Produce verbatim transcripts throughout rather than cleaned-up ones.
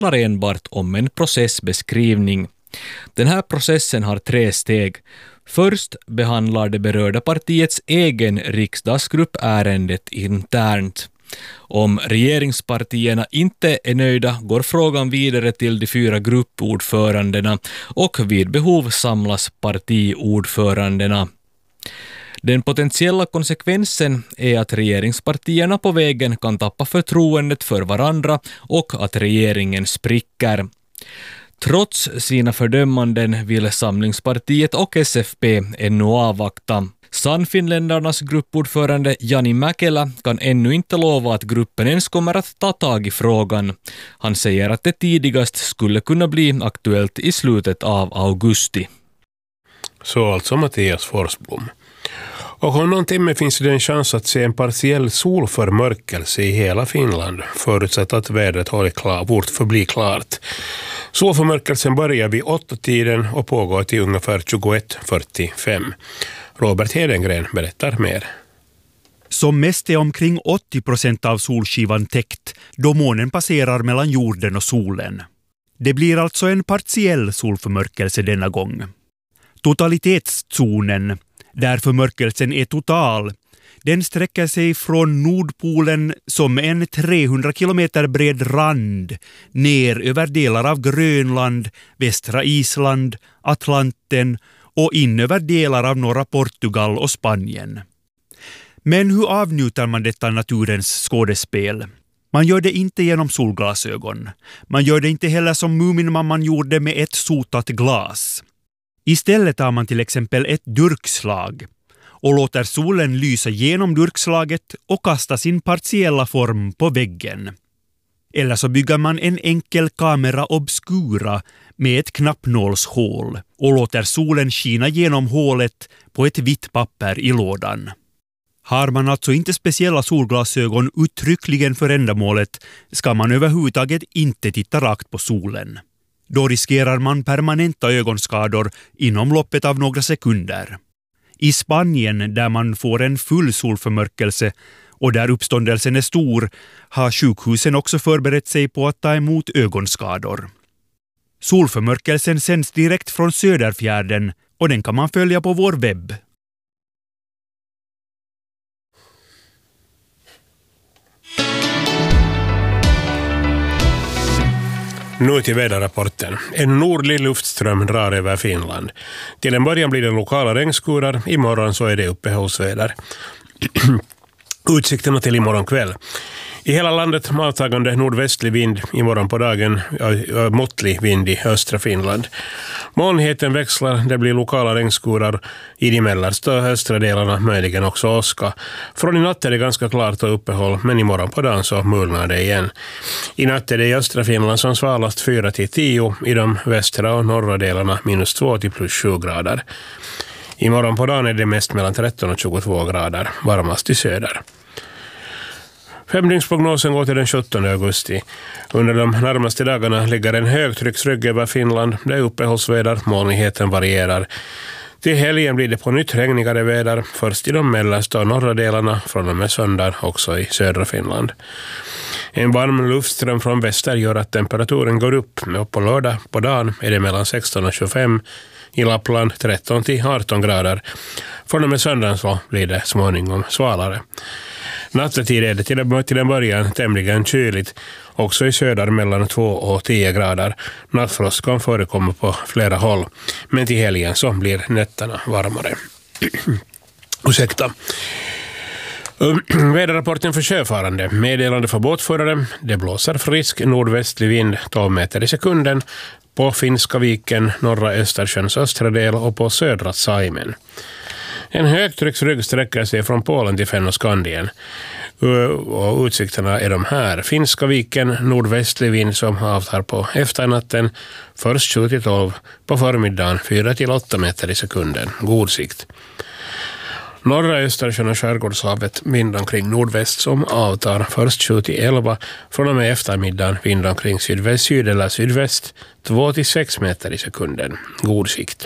handlar enbart om en processbeskrivning. Den här processen har tre steg. Först behandlar det berörda partiets egen riksdagsgrupp ärendet internt. Om regeringspartierna inte är nöjda går frågan vidare till de fyra gruppordförandena och vid behov samlas partiordförandena. Den potentiella konsekvensen är att regeringspartierna på vägen kan tappa förtroendet för varandra och att regeringen spricker. Trots sina fördömanden vill Samlingspartiet och S F P ännu avvakta. Sannfinländarnas gruppordförande Jani Mäkelä kan ännu inte lova att gruppen ens kommer att ta tag i frågan. Han säger att det tidigast skulle kunna bli aktuellt i slutet av augusti. Så alltså Mattias Forsblom. Och om någon timme finns det en chans att se en partiell solförmörkelse i hela Finland, förutsatt att vädret håller klar, vårt förbli klart. Solförmörkelsen börjar vid åtta tiden och pågår till ungefär tjugoett fyrtiofem. Robert Hedengren berättar mer. Som mest är omkring åttio procent av solskivan täckt då månen passerar mellan jorden och solen. Det blir alltså en partiell solförmörkelse denna gång. Totalitetszonen, där förmörkelsen är total, den sträcker sig från Nordpolen som en trehundra kilometer bred rand ner över delar av Grönland, västra Island, Atlanten och in över delar av norra Portugal och Spanien. Men hur avnjuter man detta naturens skådespel? Man gör det inte genom solglasögon. Man gör det inte heller som Muminmamman gjorde med ett sotat glas. Istället tar man till exempel ett durkslag och låter solen lysa genom durkslaget och kasta sin partiella form på väggen. Eller så bygger man en enkel kamera obscura med ett knappnålshål och låter solen skina genom hålet på ett vitt papper i lådan. Har man alltså inte speciella solglasögon uttryckligen för ändamålet ska man överhuvudtaget inte titta rakt på solen. Då riskerar man permanenta ögonskador inom loppet av några sekunder. I Spanien, där man får en full solförmörkelse och där uppståndelsen är stor, har sjukhusen också förberett sig på att ta emot ögonskador. Solförmörkelsen sänds direkt från Söderfjärden och den kan man följa på vår webb. Nu till väderrapporten. En nordlig luftström drar över Finland. Till en början blir det lokala regnskurar. Imorgon så är det uppehållsväder. Utsikterna till imorgon kväll. I hela landet avtagande nordvästlig vind imorgon på dagen, måttlig vind i östra Finland. Molnigheten växlar, det blir lokala regnskurar i de mellersta och östra delarna, möjligen också åska. Från i natt är det ganska klart och uppehåll, men imorgon på dagen så mulnar det igen. I natt är det i östra Finland som svalast fyra till tio, i de västra och norra delarna minus två till plus sju grader. Imorgon på dagen är det mest mellan tretton och tjugotvå grader, varmast i söder. Femdygnsprognosen går till den sjuttonde augusti. Under de närmaste dagarna ligger en högtrycksrygg över Finland. Det är uppehållsväder, molnigheten varierar. Till helgen blir det på nytt regnigare väder, först i de mellersta och norra delarna, från och med söndag också i södra Finland. En varm luftström från väster gör att temperaturen går upp, och på lördag på dagen är det mellan sexton och tjugofem, i Lappland tretton till arton grader. Från och med söndagen så blir det småningom svalare. Nattetid är det till, till en början tämligen kyligt, också i söder mellan två och tio grader. Nattfrost kan förekomma på flera håll, men till helgen så blir nätterna varmare. Ursäkta. Väderrapporten för sjöfarande. Meddelande för båtförare. Det blåser frisk nordvästlig vind tolv meter i sekunden på Finska viken, norra Östersjöns östra del och på södra Saimen. En högtrycksrygg sträcker sig från Polen till Fennoskandien. Och utsikterna är de här. Finska viken, nordvästlig vind som avtar på efternatten. Först sju till tolv, på förmiddagen fyra till åtta meter i sekunden. God sikt. Norra Östersjön och skärgårdshavet vind omkring nordväst som avtar först sju till elva. Från och med eftermiddagen vind omkring sydväst, syd eller sydväst två till sex meter i sekunden. God sikt.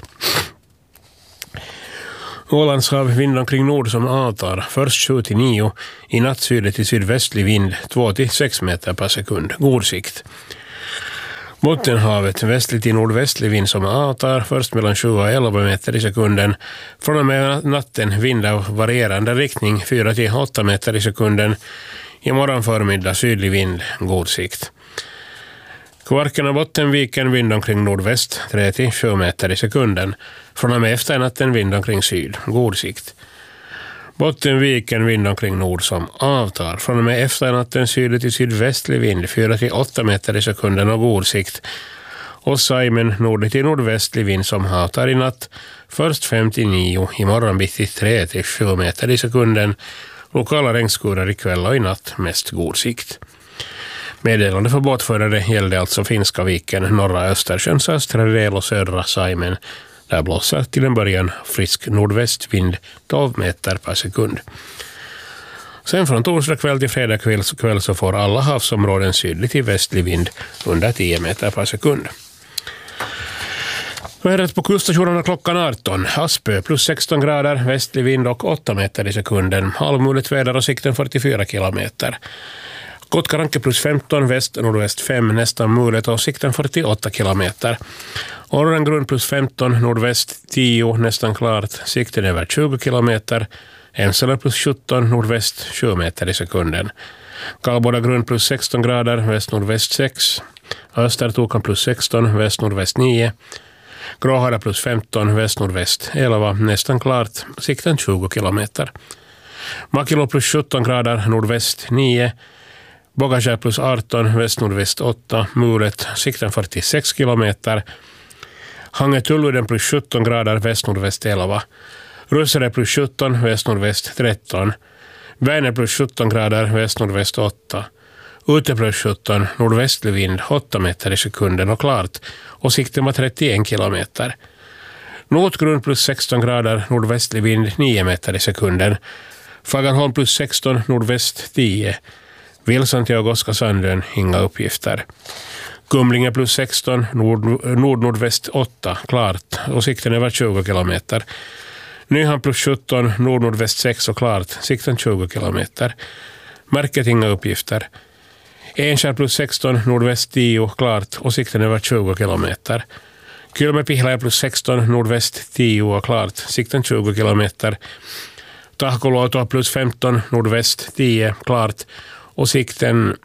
Ålandshav vind omkring nord som avtar först sju till nio, i natt syd till sydvästlig vind två till sex meter per sekund. God sikt. Bottenhavet västlig till nordvästlig vind som avtar först mellan sju och elva meter i sekunden. Från och med natten vind av varierande riktning fyra till åtta meter i sekunden. I morgon förmiddag sydlig vind, god sikt. Kvarken och Bottenviken vind omkring nordväst tre till sju meter i sekunden. Från och med efternatten vind omkring syd, god sikt. Bottenviken vind omkring nord som avtar. Från och med efternatten syd till sydvästlig vind fyra till åtta meter i sekunden och god sikt. Och Saimen nord till nordvästlig vind som avtar i natt. Först fem till nio, imorgon bitti tre till sju meter i sekunden. Lokala regnskurar ikväll och i natt, mest god sikt. Meddelande för båtförare gällde alltså Finska viken, norra Östersjöns östra del och södra Saimen. Där blåser till en början frisk nordvästvind tolv meter per sekund. Sen från torsdag kväll till fredag kväll, kväll så får alla havsområden sydlig till västlig vind under tio meter per sekund. Vädret på kuststationerna klockan arton. Aspö plus sexton grader, västlig vind och åtta meter i sekunden. Halvmulet väder och sikten fyrtiofyra kilometer. Kotkaranke plus femton, väst nordväst fem, nästan mulet och sikten fyrtioåtta kilometer. Orrengrund plus femton, nordväst tio, nästan klart, sikten över tjugo kilometer. Ensele plus sjutton, nordväst sju meter i sekunden. Kalboda grund plus sexton grader, väst nordväst sex. Östertokan plus sexton, väst nordväst nio. Gråhara plus femton, väst nordväst elva, nästan klart, sikten tjugo kilometer. Makilo plus sjutton grader, nordväst nio. Bogakär plus arton, väst nordväst åtta, mulet, sikten fyrtiosex kilometer. Hangetulluiden plus sjutton grader, väst nordväst elva. Russare plus sjutton, väst nordväst tretton. Väner plus sjutton grader, väst nordväst åtta. Ute plus sjutton, nordvästlig vind åtta meter i sekunden och klart, och sikten var trettioen kilometer. Notgrund plus sexton grader, nordvästlig vind nio meter i sekunden. Fagerholm plus sexton, nordväst tio. Vilsan till Oskarsandön, inga uppgifter. Kumlinge plus sexton, nord, nord-nordväst åtta, klart, och sikten över tjugo kilometer. Nyhamn plus sjutton, nord-nordväst sex och klart, sikten tjugo kilometer. Märket inga uppgifter. Enskär plus sexton, nordväst tio, klart, och sikten över tjugo kilometer. Kylmäpihlä plus sexton, nordväst tio och klart, sikten tjugo kilometer. Tahkoluoto plus femton, nordväst tio, klart, och sikten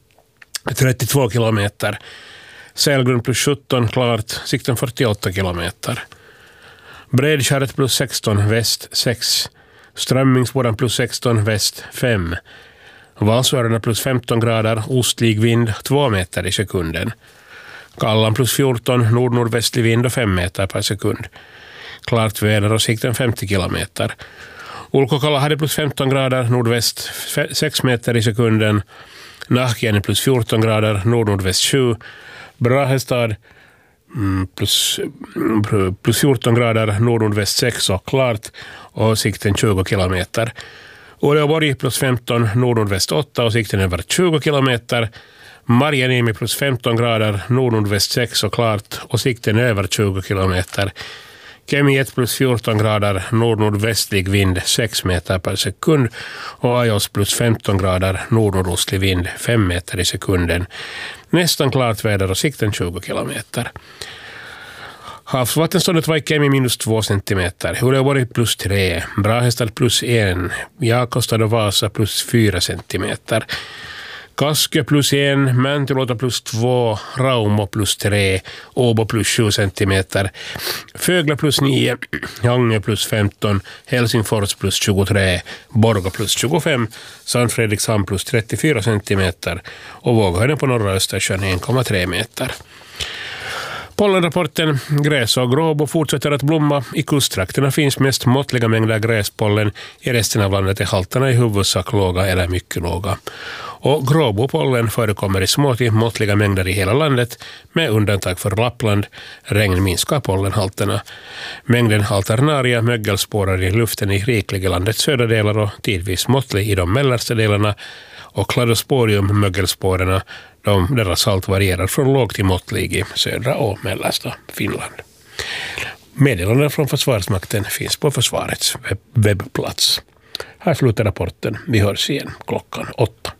trettiotvå kilometer. Sälgrund plus sjutton, klart, sikten fyrtioåtta kilometer. Bredskäret plus sexton, väst sex. Strömmingsbodan plus sexton, väst fem. Valsöarna plus femton grader, ostlig vind två meter i sekunden. Kallan plus fjorton, nord-nordvästlig vind och fem meter per sekund. Klart väder och sikten femtio kilometer. Ulkokalla hade plus femton grader, nordväst sex meter i sekunden. Nahkiani plus fjorton grader, nord-nordväst sju. Brahestad plus, plus fjorton grader, nord-nordväst sex och klart, och sikten tjugo kilometer. Uleåborg plus femton, nord-nordväst åtta och sikten över tjugo kilometer. Marjaniemi plus femton grader, nord-nordväst sex och klart, och sikten över tjugo kilometer. Kemi ett plus fjorton grader, nord-nordvästlig vind sex meter per sekund, och Ajos plus femton grader, nord-nordostlig vind fem meter i sekunden. Nästan klart väder och sikten tjugo kilometer. Havsvattenståndet var i Kemi minus två centimeter, Uleåborg plus tre, Brahestad plus en, Jakobstad och Vasa plus fyra centimeter. Kaske plus en, Mäntyluoto plus två, Raumo plus tre, Åbo plus sju centimeter, Fögla plus nio, Hangö plus femton, Helsingfors plus tjugotre, Borgå plus tjugofem, Sankt Fredrikshamn plus trettiofyra centimeter och våghöjden på norra Östersjön en komma tre meter. Pollenrapporten: gräs och gråbo fortsätter att blomma. I kusttrakterna finns mest måttliga mängder gräspollen. I resten av landet är halterna i huvudsak låga eller mycket låga. Och gråbopollen förekommer i små till måttliga mängder i hela landet, med undantag för Lappland. Regn minskar pollenhalterna. Mängden alternaria mögelspårar i luften i riklig i landets södra delar och tidvis måttlig i de mellersta delarna, och kladosporium mögelspårarna, de, deras halt varierar från låg till måttlig i södra och mellersta Finland. Meddelanden från Försvarsmakten finns på försvarets webb- webbplats. Här slutar rapporten. Vi hörs igen klockan åtta.